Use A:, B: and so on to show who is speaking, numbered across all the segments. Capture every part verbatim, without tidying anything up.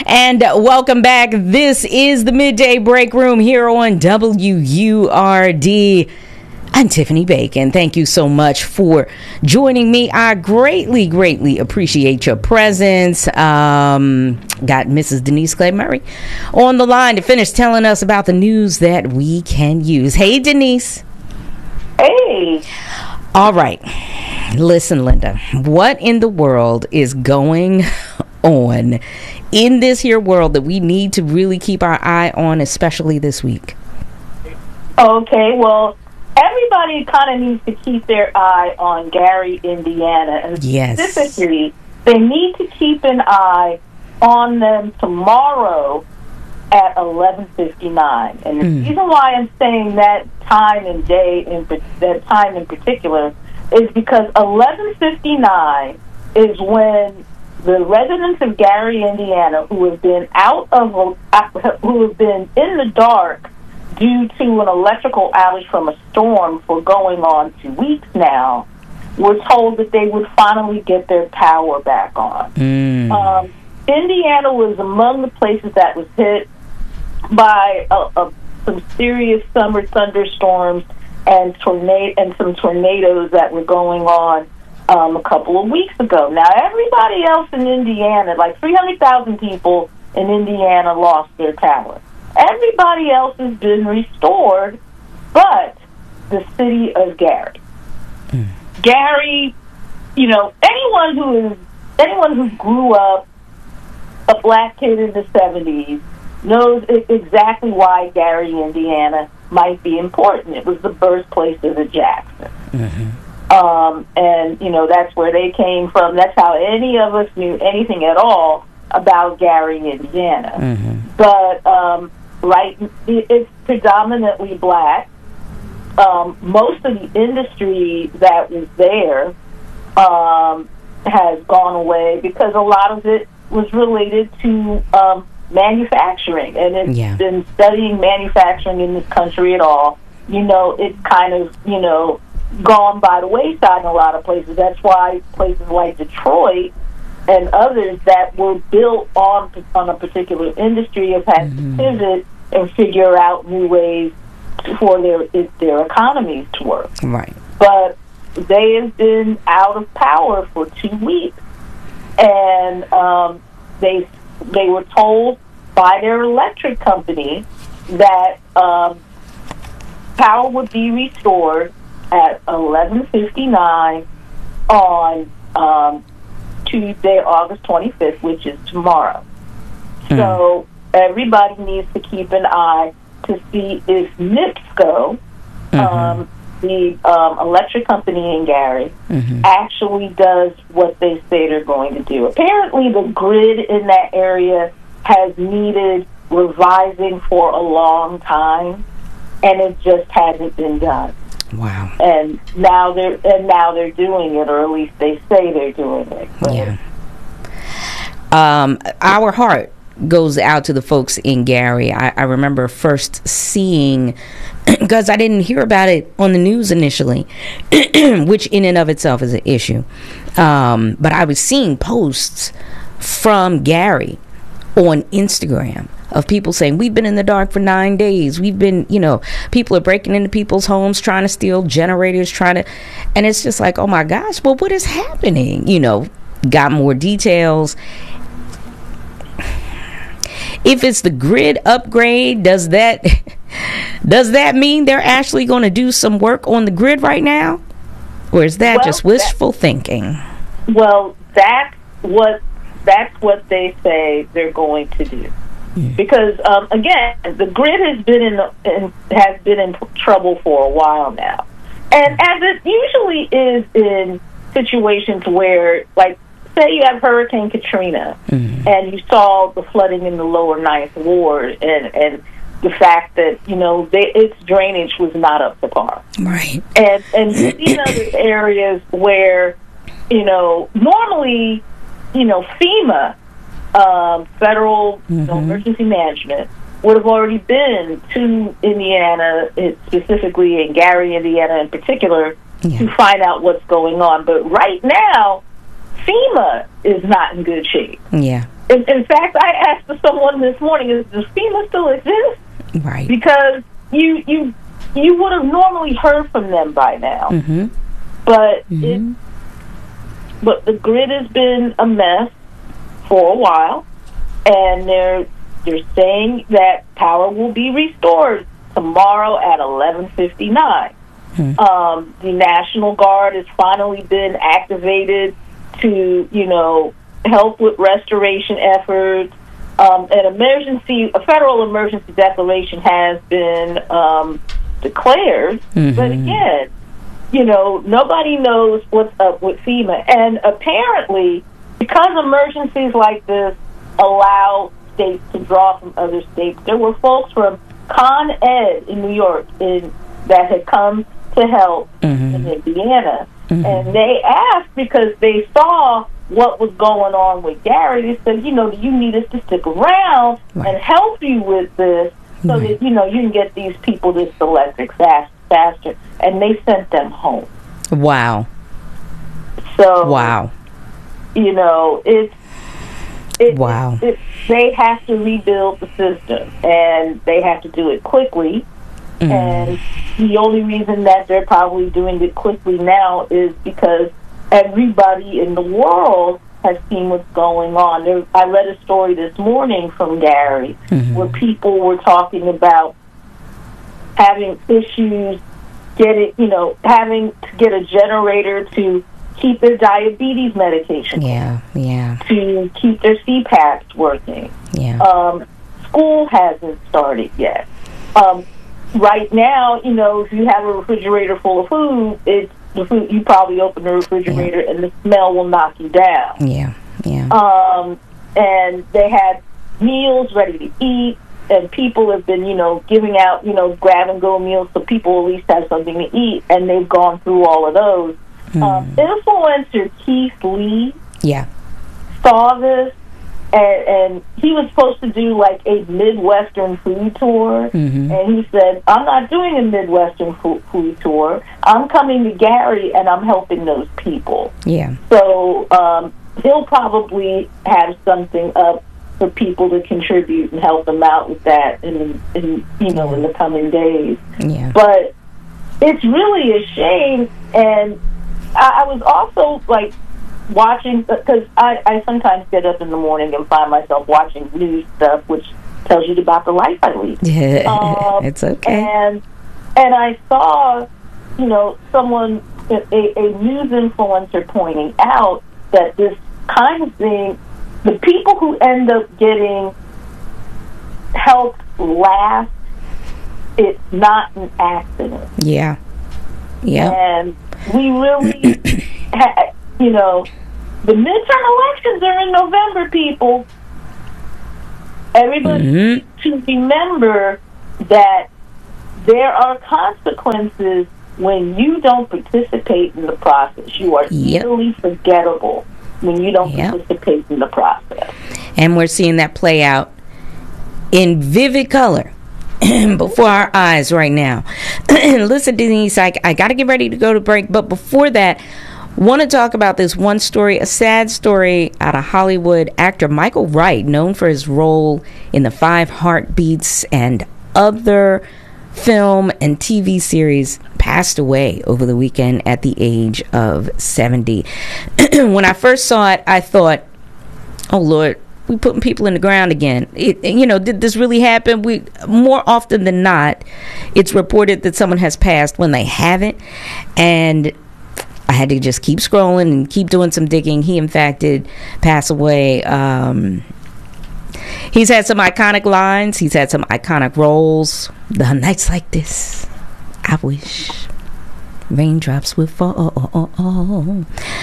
A: And welcome back. This is the Midday Break Room here on W U R D. I'm Tiffany Bacon. Thank you so much for joining me. I greatly, greatly appreciate your presence. Um, got Missus Denise Clay Murray on the line to finish telling us about the news that we can use. Hey, Denise.
B: Hey.
A: All right. Listen, Linda, what in the world is going on in this here world that we need to really keep our eye on, especially this week?
B: Okay, well, everybody kind of needs to keep their eye on Gary, Indiana. And
A: yes.
B: Specifically, they need to keep an eye on them tomorrow at eleven fifty-nine. And mm. the reason why I'm saying that time and day, in, that time in particular, is because eleven fifty-nine is when the residents of Gary, Indiana, who have been out of, who have been in the dark due to an electrical outage from a storm for going on two weeks now, were told that they would finally get their power back on.
A: Mm.
B: Um, Indiana was among the places that was hit by a, a, some serious summer thunderstorms and tornado and some tornadoes that were going on um, a couple of weeks ago. Now, everybody else in Indiana, like three hundred thousand people in Indiana, lost their power. Everybody else has been restored, but the city of Gary. Mm. Gary, you know, anyone who is anyone who grew up a black kid in the seventies knows exactly why Gary, Indiana might be important. It was the birthplace of the Jacksons.
A: Mm-hmm.
B: Um, and, you know, that's where they came from. That's how any of us knew anything at all about Gary, Indiana.
A: Mm-hmm.
B: But, um, right, it's predominantly black. Um, most of the industry that was there um, has gone away because a lot of it was related to um, manufacturing. And it's
A: yeah.
B: been studying manufacturing in this country at all. You know, it's kind of, you know, gone by the wayside in a lot of places. That's why places like Detroit and others that were built on on a particular industry have had mm-hmm. to pivot and figure out new ways for their their economies to work.
A: Right.
B: But they have been out of power for two weeks, and um, they they were told by their electric company that um, power would be restored at eleven fifty-nine on um, Tuesday, August twenty-fifth, which is tomorrow. Mm. So everybody needs to keep an eye to see if NIPSCO, mm-hmm. um, the um, electric company in Gary, mm-hmm. actually does what they say they're going to do. Apparently, the grid in that area has needed revising for a long time, and it just hasn't been done.
A: Wow.
B: And now they're and now they're doing it, or at least they say they're doing it. But
A: yeah. Um, our heart goes out to the folks in Gary. I, I remember first seeing, because I didn't hear about it on the news initially, which in and of itself is an issue. Um, but I was seeing posts from Gary on Instagram of people saying, we've been in the dark for nine days. We've been, you know, people are breaking into people's homes, trying to steal generators, trying to, and it's just like, oh my gosh, well, what is happening? You know, got more details. If it's the grid upgrade, does that, does that mean they're actually going to do some work on the grid right now? Or is that well, just wishful that, thinking?
B: Well, that's what, that's what they say they're going to do. Because um, again, the grid has been in, in has been in trouble for a while now, and as it usually is in situations where, like, say you have Hurricane Katrina, mm-hmm. and you saw the flooding in the lower Ninth Ward, and and the fact that, you know, they, its drainage was not up to par,
A: right?
B: And and in other areas where, you know, normally, you know, FEMA. Um, federal mm-hmm. you know, emergency management would have already been to Indiana, specifically in Gary, Indiana in particular, yeah. to find out what's going on. But right now, FEMA is not in good shape.
A: Yeah.
B: in, in fact, I asked someone this morning, "Is does FEMA still exist?"
A: Right.
B: Because you you you would have normally heard from them by now,
A: mm-hmm.
B: but
A: mm-hmm.
B: it but the grid has been a mess for a while, and they're they're saying that power will be restored tomorrow at eleven fifty-nine. Hmm. Um, the National Guard has finally been activated to, you know, help with restoration efforts. Um, an emergency, a federal emergency declaration has been um, declared, mm-hmm. but again, you know, nobody knows what's up with FEMA. And apparently, because emergencies like this allow states to draw from other states, there were folks from Con Ed in New York in, that had come to help mm-hmm. in Indiana. Mm-hmm. And they asked because they saw what was going on with Gary. They said, you know, do you need us to stick around right. and help you with this so right. that, you know, you can get these people this electric fast, faster. And they sent them home.
A: Wow.
B: So,
A: wow.
B: You know, it's, it,
A: wow.
B: It, it, they have to rebuild the system, and they have to do it quickly. Mm. And the only reason that they're probably doing it quickly now is because everybody in the world has seen what's going on. There, I read a story this morning from Gary mm-hmm. where people were talking about having issues, getting, you know, having to get a generator to keep their diabetes medication.
A: Yeah, yeah.
B: To keep their C PAPs working.
A: Yeah.
B: Um, school hasn't started yet. Um, right now, you know, if you have a refrigerator full of food, it's the food, you probably open the refrigerator yeah. and the smell will knock you down.
A: Yeah, yeah.
B: Um, and they had meals ready to eat, and people have been, you know, giving out, you know, grab-and-go meals so people at least have something to eat, and they've gone through all of those. Mm. Um, influencer Keith Lee
A: yeah.
B: saw this, and, and he was supposed to do like a Midwestern food tour, mm-hmm. and he said, I'm not doing a Midwestern food, food tour. I'm coming to Gary, and I'm helping those people.
A: Yeah.
B: So um, he'll probably have something up for people to contribute and help them out with that in, in you know, in the coming days.
A: Yeah.
B: But it's really a shame, and I, I was also, like, watching, because I, I sometimes get up in the morning and find myself watching news stuff, which tells you about the life I lead.
A: Yeah,
B: um,
A: it's okay.
B: And and I saw, you know, someone, a, a news influencer pointing out that this kind of thing, the people who end up getting help last, it's not an accident.
A: Yeah. Yeah.
B: And we really, ha- you know, the midterm elections are in November, people. Everybody mm-hmm. needs to remember that there are consequences when you don't participate in the process. You are yep. easily forgettable when you don't yep. participate in the process.
A: And we're seeing that play out in vivid color before our eyes right now. Listen, Denise, I, I got to get ready to go to break. But before that, want to talk about this one story, a sad story out of Hollywood. Actor Michael Wright, known for his role in the Five Heartbeats and other film and T V series, passed away over the weekend at the age of seventy. When I first saw it, I thought, oh, Lord, we putting people in the ground again. It, you know, did this really happen? We more often than not, it's reported that someone has passed when they haven't. And I had to just keep scrolling and keep doing some digging. He, in fact, did pass away. Um, he's had some iconic lines. He's had some iconic roles. The nights like this, I wish raindrops would fall.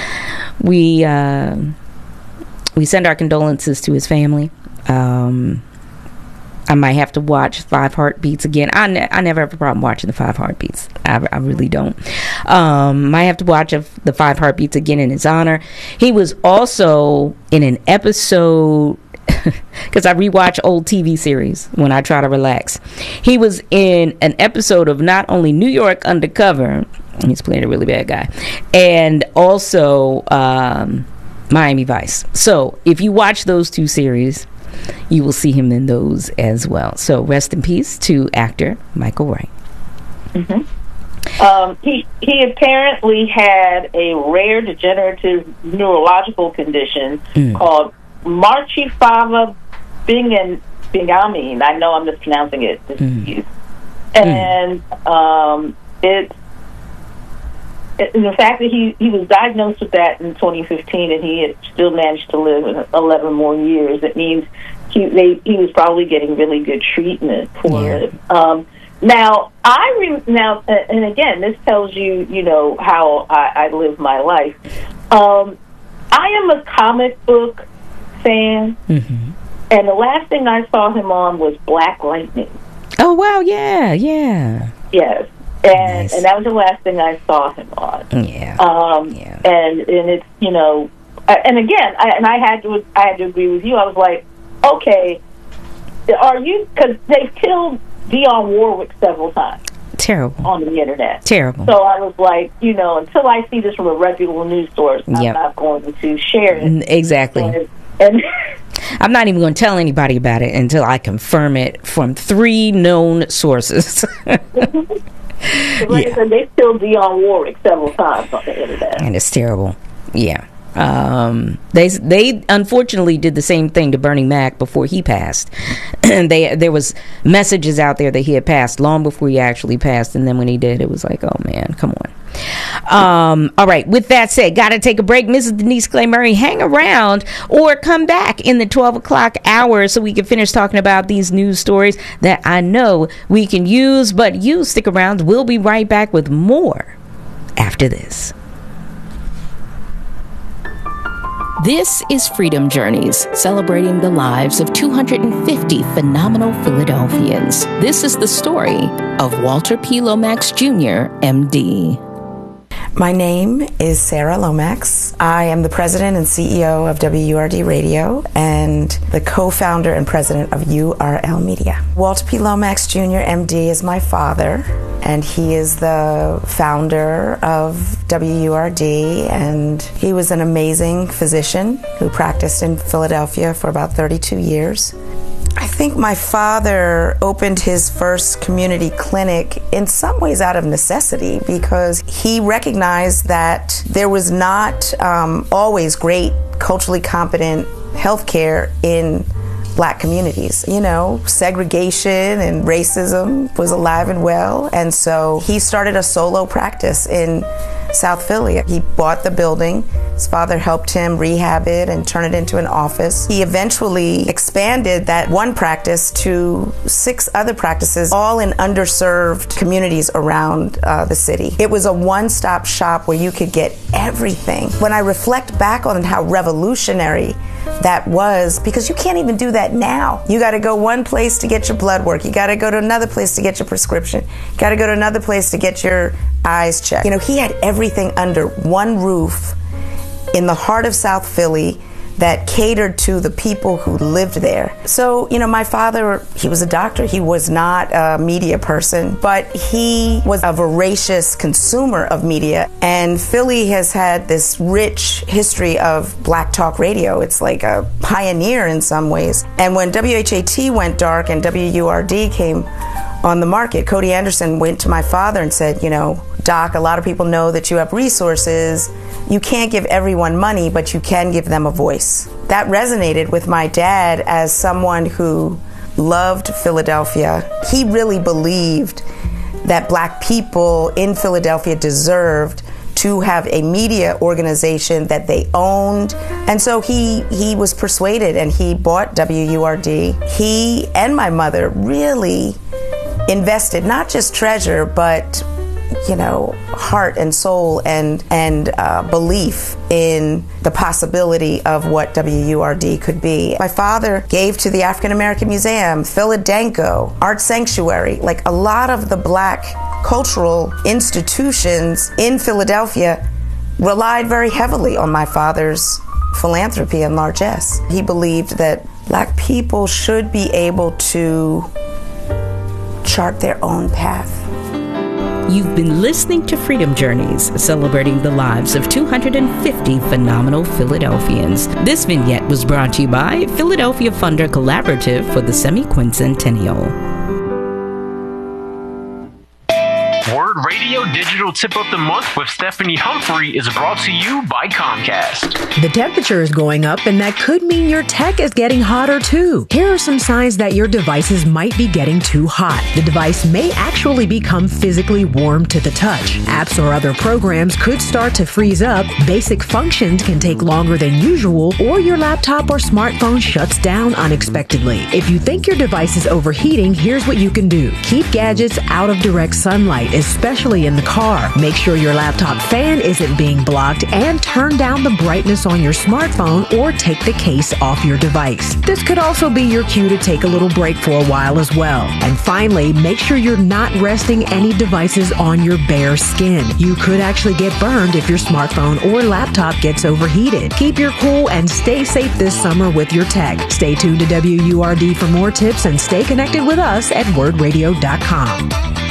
A: We uh, we send our condolences to his family. Um, I might have to watch Five Heartbeats again. I, ne- I never have a problem watching the Five Heartbeats. I, I really don't. Um, might have to watch a, the Five Heartbeats again in his honor. He was also in an episode, because I rewatch old T V series when I try to relax. He was in an episode of not only New York Undercover, he's playing a really bad guy, and also um, Miami Vice. So if you watch those two series, you will see him in those as well. So rest in peace to actor Michael Wright.
B: Mm-hmm. Um, he he apparently had a rare degenerative neurological condition mm. called Marchifava Bingham Binghami. I know I'm mispronouncing it. Mm. And mm. um, it's And the fact that he, he was diagnosed with that in twenty fifteen and he had still managed to live eleven more years, it means he they, he was probably getting really good treatment for yeah. it. Um, now, I re- now, and again, this tells you, you know, how I, I live my life. Um, I am a comic book fan, mm-hmm. and the last thing I saw him on was Black Lightning.
A: Oh, wow, yeah, yeah.
B: Yes. And nice. and that was the last thing I saw him on.
A: Yeah.
B: Um,
A: yeah.
B: And and it's, you know, and again, I, and I had to I had to agree with you. I was like, okay, are you? Because they've killed Dionne Warwick several times.
A: Terrible.
B: On the internet.
A: Terrible.
B: So I was like, you know, until I see this from a reputable news source, I'm yep. not going to share it.
A: Exactly.
B: And, and
A: I'm not even going to tell anybody about it until I confirm it from three known sources.
B: Like yeah. I said, they killed Dionne Warwick several times on the internet,
A: and it's terrible. Yeah, um, they they unfortunately did the same thing to Bernie Mac before he passed. And they there was messages out there that he had passed long before he actually passed, and then when he did, it was like, oh man, come on. Um, all right, with that said, gotta take a break. Missus Denise Clay Murray, hang around or come back in the twelve o'clock hour so we can finish talking about these news stories that I know we can use. But you stick around. We'll be right back with more after this.
C: This is Freedom Journeys, celebrating the lives of two hundred fifty phenomenal Philadelphians. This is the story of Walter P. Lomax Junior, M D.
D: My name is Sarah Lomax. I am the president and C E O of W U R D Radio and the co-founder and president of U R L Media. Walter P. Lomax Junior, M D is my father, and he is the founder of W U R D, and he was an amazing physician who practiced in Philadelphia for about thirty-two years. I think my father opened his first community clinic in some ways out of necessity because he recognized that there was not um, always great, culturally competent healthcare in Black communities. You know, segregation and racism was alive and well, and so he started a solo practice in South Philly. He bought the building. His father helped him rehab it and turn it into an office. He eventually expanded that one practice to six other practices, all in underserved communities around uh, the city. It was a one-stop shop where you could get everything. When I reflect back on how revolutionary that was, because you can't even do that now. You got to go one place to get your blood work. You got to go to another place to get your prescription. You got to go to another place to get your eyes checked. You know, he had everything under one roof in the heart of South Philly that catered to the people who lived there. So, you know, my father, he was a doctor. He was not a media person, but he was a voracious consumer of media. And Philly has had this rich history of Black talk radio. It's like a pioneer in some ways. And when W H A T went dark and W U R D came on the market, Cody Anderson went to my father and said, you know, Doc, a lot of people know that you have resources. You can't give everyone money, but you can give them a voice. That resonated with my dad as someone who loved Philadelphia. He really believed that Black people in Philadelphia deserved to have a media organization that they owned. And so he he was persuaded and he bought W U R D. He and my mother really invested not just treasure, but you know, heart and soul and and uh, belief in the possibility of what W U R D could be. My father gave to the African American Museum, Philadanco, Art Sanctuary, like a lot of the Black cultural institutions in Philadelphia relied very heavily on my father's philanthropy and largesse. He believed that Black people should be able to chart their own path.
C: You've been listening to Freedom Journeys, celebrating the lives of two hundred fifty phenomenal Philadelphians. This vignette was brought to you by Philadelphia Funder Collaborative for the Semi-Quincentennial.
E: Word Radio Digital Tip of the Month with Stephanie Humphrey is brought to you by Comcast.
F: The temperature is going up, and that could mean your tech is getting hotter too. Here are some signs that your devices might be getting too hot. The device may actually become physically warm to the touch. Apps or other programs could start to freeze up. Basic functions can take longer than usual, or your laptop or smartphone shuts down unexpectedly. If you think your device is overheating, here's what you can do. Keep gadgets out of direct sunlight, especially in the car. Make sure your laptop fan isn't being blocked, and turn down the brightness on your smartphone or take the case off your device. This could also be your cue to take a little break for a while as well. And finally, make sure you're not resting any devices on your bare skin. You could actually get burned if your smartphone or laptop gets overheated. Keep your cool and stay safe this summer with your tech. Stay tuned to W U R D for more tips and stay connected with us at word radio dot com.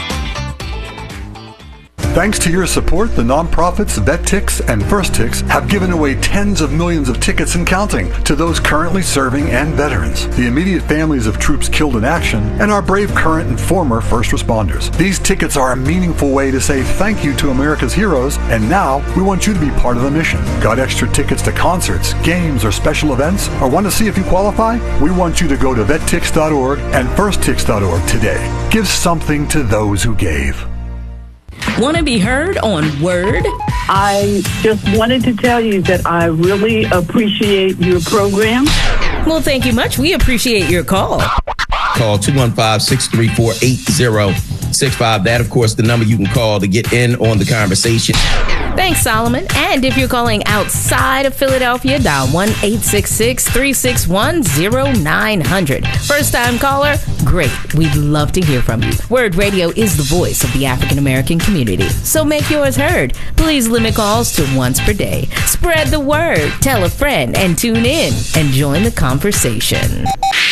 G: Thanks to your support, the nonprofits VetTix and FirstTix have given away tens of millions of tickets and counting to those currently serving and veterans, the immediate families of troops killed in action, and our brave current and former first responders. These tickets are a meaningful way to say thank you to America's heroes, and now we want you to be part of the mission. Got extra tickets to concerts, games, or special events, or want to see if you qualify? We want you to go to vet tix dot org and first tix dot org today. Give something to those who gave.
C: Want to be heard on Word?
H: I just wanted to tell you that I really appreciate your program.
C: Well, thank you much. We appreciate your call.
I: Call two one five, six three four, eight zero six five. That, of course, the number you can call to get in on the conversation.
C: Thanks, Solomon. And if you're calling outside of Philadelphia, dial one eight six six, three six one, zero nine zero zero. First-time caller? Great. We'd love to hear from you. Word Radio is the voice of the African-American community, so make yours heard. Please limit calls to once per day. Spread the word. Tell a friend and tune in and join the conversation.